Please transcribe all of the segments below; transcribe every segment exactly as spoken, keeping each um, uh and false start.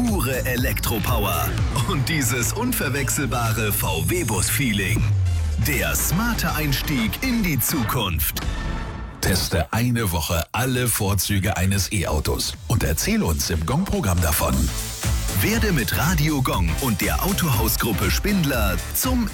Pure Elektropower und dieses unverwechselbare V W-Bus-Feeling. Der smarte Einstieg in die Zukunft. Teste eine Woche alle Vorzüge eines E-Autos und erzähl uns im Gong-Programm davon. Werde mit Radio Gong und der Autohausgruppe Spindler zum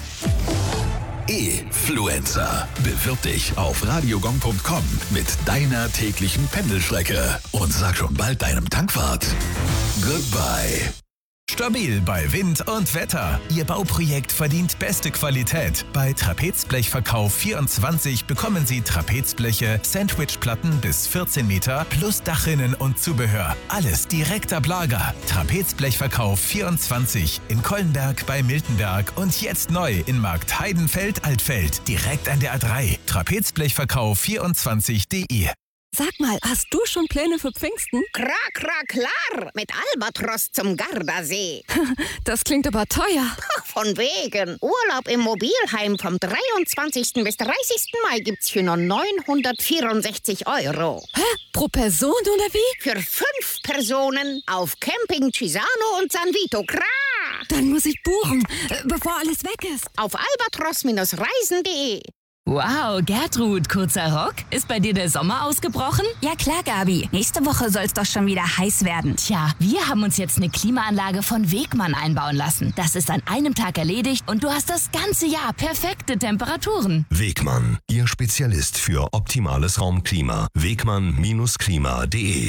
E-Fluencer. Bewirb dich auf radiogong punkt com mit deiner täglichen Pendelstrecke und sag schon bald deinem Tankwart Goodbye. Stabil bei Wind und Wetter. Ihr Bauprojekt verdient beste Qualität. Bei Trapezblechverkauf vierundzwanzig bekommen Sie Trapezbleche, Sandwichplatten bis vierzehn Meter plus Dachrinnen und Zubehör. Alles direkt ab Lager. Trapezblechverkauf vierundzwanzig in Kollenberg bei Miltenberg und jetzt neu in Markt Heidenfeld-Altfeld. Direkt an der A drei. Trapezblechverkauf vierundzwanzig punkt de. Sag mal, hast du schon Pläne für Pfingsten? Kra, kra, klar, mit Albatros zum Gardasee. Das klingt aber teuer. Von wegen. Urlaub im Mobilheim vom dreiundzwanzigsten bis dreißigsten Mai gibt's für nur neunhundertvierundsechzig Euro. Hä? Pro Person oder wie? Für fünf Personen auf Camping Cisano und San Vito. Kra! Dann muss ich buchen, bevor alles weg ist. Auf albatros Bindestrich reisen punkt de. Wow, Gertrud, kurzer Rock? Ist bei dir der Sommer ausgebrochen? Ja klar, Gabi. Nächste Woche soll es doch schon wieder heiß werden. Tja, wir haben uns jetzt eine Klimaanlage von Wegmann einbauen lassen. Das ist an einem Tag erledigt und du hast das ganze Jahr perfekte Temperaturen. Wegmann, Ihr Spezialist für optimales Raumklima. Wegmann Klima punkt de.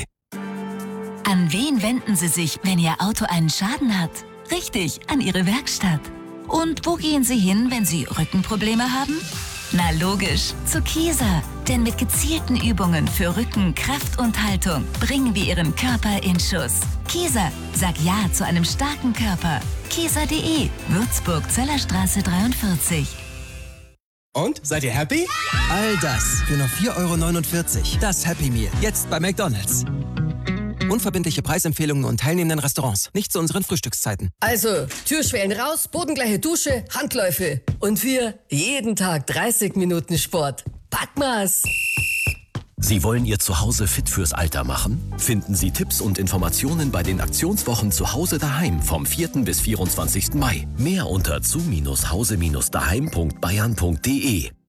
An wen wenden Sie sich, wenn Ihr Auto einen Schaden hat? Richtig, an Ihre Werkstatt. Und wo gehen Sie hin, wenn Sie Rückenprobleme haben? Na logisch, zu Kieser. Denn mit gezielten Übungen für Rücken, Kraft und Haltung bringen wir Ihren Körper in Schuss. Kieser, sag Ja zu einem starken Körper. Kieser punkt de, Würzburg, Zellerstraße dreiundvierzig. Und, seid ihr happy? All das für nur vier Euro neunundvierzig. Das Happy Meal, jetzt bei McDonald's. Unverbindliche Preisempfehlungen und teilnehmenden Restaurants. Nicht zu unseren Frühstückszeiten. Also, Türschwellen raus, bodengleiche Dusche, Handläufe. Und wir jeden Tag dreißig Minuten Sport. Packmas! Sie wollen Ihr Zuhause fit fürs Alter machen? Finden Sie Tipps und Informationen bei den Aktionswochen Zuhause daheim vom vierten bis vierundzwanzigsten Mai. Mehr unter zu Hause daheim punkt bayern punkt de.